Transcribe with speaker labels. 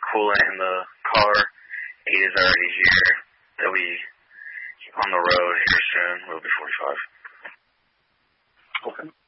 Speaker 1: coolant in the car. 8 is already here. They'll be on the road here soon. We'll be 45.
Speaker 2: Okay.